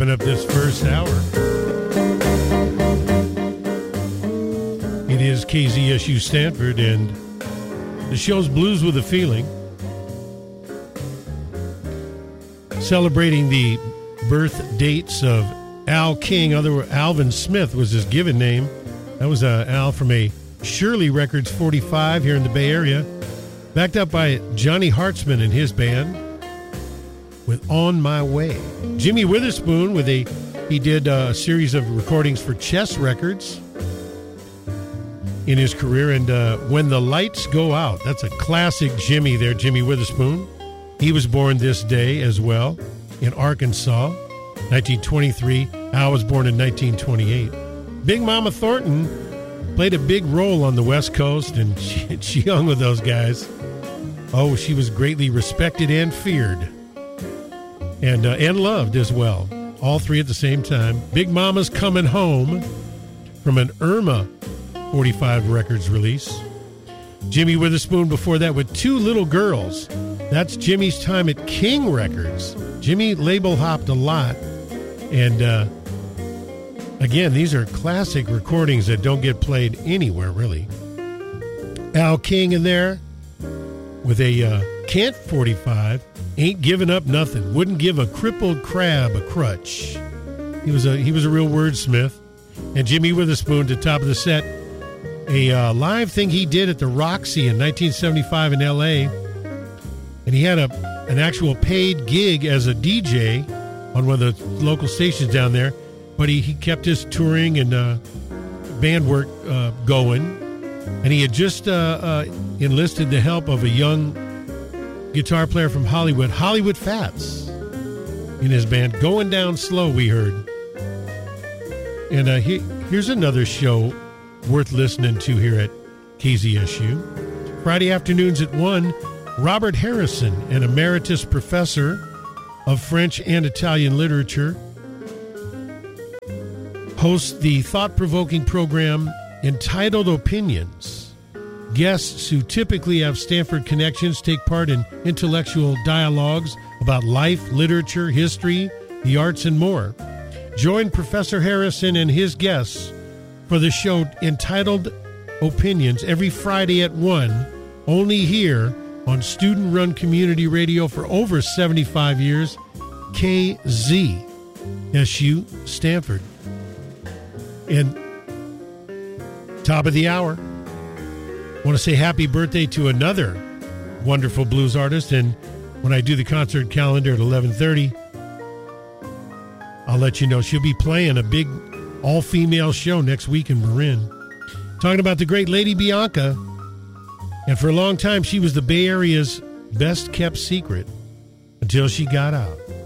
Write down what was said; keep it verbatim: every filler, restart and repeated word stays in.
wrapping up this first hour. It is K Z S U Stanford, and the show's Blues with a Feeling. Celebrating the birth dates of Al King, other Alvin Smith was his given name. That was uh, Al from a Shirley Records forty-five here in the Bay Area. Backed up by Johnny Hartzman and his band with On My Way. Jimmy Witherspoon with a, he did a series of recordings for Chess Records in his career. And uh, When the Lights Go Out, that's a classic Jimmy there, Jimmy Witherspoon. He was born this day as well in Arkansas, nineteen twenty-three. Al was born in nineteen twenty-eight. Big Mama Thornton played a big role on the West Coast, and she, she hung with those guys. Oh, she was greatly respected and feared, and uh, and loved as well. All three at the same time. Big Mama's Coming Home from an Irma forty-five Records release. Jimmy Witherspoon before that with Two Little Girls. That's Jimmy's time at King Records. Jimmy label hopped a lot, and uh, again, these are classic recordings that don't get played anywhere, really. Al King in there with a uh, Kent forty-five, Ain't Giving Up Nothing. Wouldn't give a crippled crab a crutch. He was a he was a real wordsmith. And Jimmy Witherspoon, to top of the set, a uh, live thing he did at the Roxy in nineteen seventy-five in L A. And he had a an actual paid gig as a D J on one of the local stations down there. But he, he kept his touring and uh, band work uh, going. And he had just uh, uh, enlisted the help of a young guitar player from Hollywood, Hollywood Fats, in his band. Going Down Slow, we heard. And uh, he, here's another show worth listening to here at K Z S U. Friday afternoons at one, Robert Harrison, an emeritus professor of French and Italian literature, hosts the thought-provoking program entitled Opinions. Guests who typically have Stanford connections take part in intellectual dialogues about life, literature, history, the arts, and more. Join Professor Harrison and his guests for the show entitled Opinions every Friday at one, only here on student-run community radio for over seventy-five years, K Z S U Stanford. And top of the hour, I want to say happy birthday to another wonderful blues artist. And when I do the concert calendar at eleven thirty, I'll let you know she'll be playing a big all-female show next week in Marin. Talking about the great Lady Bianca. And for a long time, she was the Bay Area's best-kept secret until she got out.